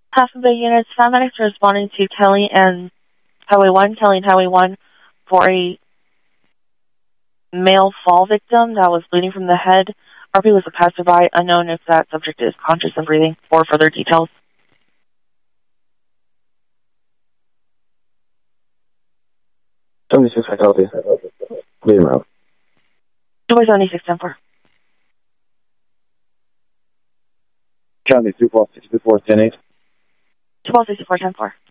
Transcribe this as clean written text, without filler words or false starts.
Half of the units, paramedics are responding to Kelly and Highway 1 for a male fall victim that was bleeding from the head. RP was a passerby, unknown if that subject is conscious and breathing. For further details. 76 Faculty. Lead him out. 76, 10-4. County 2 Falls 64, 10-8. 2 Falls 64, 10-4.